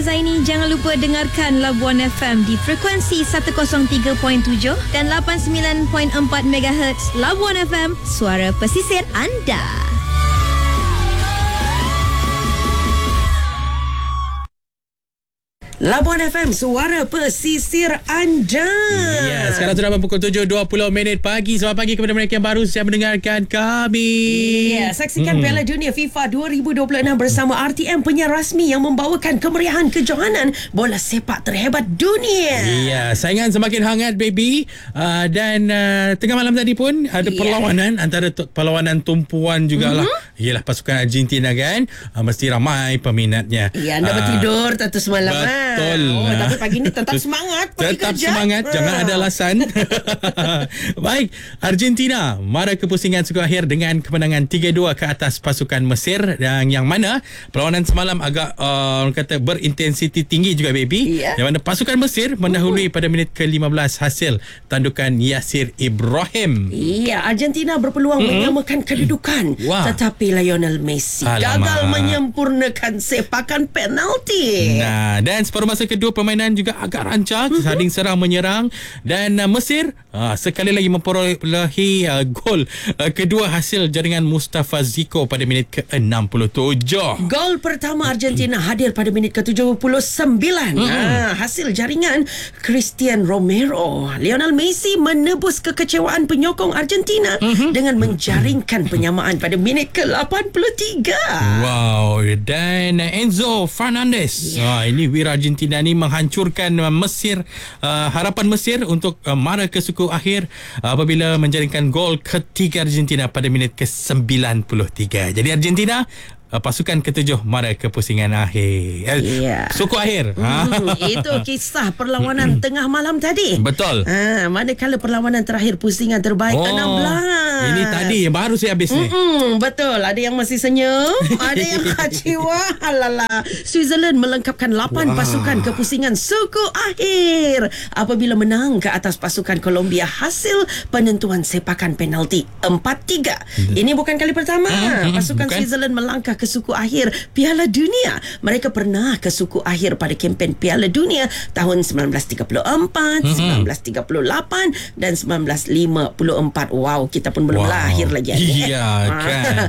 Zaini, jangan lupa dengarkan Labuan FM di frekuensi 103.7 dan 89.4 MHz. Labuan FM, suara pesisir anda. Labuan FM, suara pesisir anda. Ya, sekarang sudah pukul 7.20 pagi. Selamat pagi kepada mereka yang baru saja mendengarkan kami. Ya, saksikan Piala Dunia FIFA 2026 bersama RTM, penyiar rasmi yang membawakan kemeriahan kejohanan bola sepak terhebat dunia. Ya, saingan semakin hangat, baby. Dan tengah malam tadi pun ada perlawanan antara perlawanan tumpuan jugalah. Ialah pasukan Argentina kan. Mesti ramai peminatnya. Ya, anda bertidur tentu semalam. Betul. Tapi pagi ni tetap semangat pergi Tetap kerja. semangat. Jangan ada alasan. Baik, Argentina mara ke pusingan suku akhir dengan kemenangan 3-2 ke atas pasukan Mesir, yang mana perlawanan semalam agak kata berintensiti tinggi juga, baby. Yang mana pasukan Mesir mendahului pada minit ke-15 hasil tandukan Yasir Ibrahim. Ya, Argentina berpeluang menyamakan kedudukan. Tetapi Lionel Messi gagal menyempurnakan sepakan penalti. Nah, dan separuh masa kedua permainan juga agak rancak, saling serang menyerang, dan Mesir sekali lagi memperolehi gol kedua hasil jaringan Mustafa Ziko pada minit ke-67. Gol pertama Argentina hadir pada minit ke-79. Hasil jaringan Christian Romero. Lionel Messi menebus kekecewaan penyokong Argentina dengan menjaringkan penyamaan pada minit ke-83. Wow, dan Enzo Fernandez. Ini wir Argentina ni menghancurkan Mesir, harapan Mesir untuk mara ke suku akhir apabila menjaringkan gol ketiga Argentina pada minit ke-93. Jadi Argentina pasukan ketujuh mara ke pusingan akhir. Suku akhir. Itu kisah perlawanan tengah malam tadi. Betul. Manakala perlawanan terakhir pusingan terbaik 16. Ini tadi baru saya habis ni. Betul. Ada yang masih senyum, ada yang kecewa. Alala. Switzerland melengkapkan 8 pasukan ke pusingan suku akhir apabila menang ke atas pasukan Colombia hasil penentuan sepakan penalti 4-3. Ini bukan kali pertama pasukan Switzerland melangkah ke suku akhir Piala Dunia. Mereka pernah ke suku akhir pada kempen Piala Dunia tahun 1934, 1938 dan 1954. Wow, kita pun belum lahir lagi. Iya kan.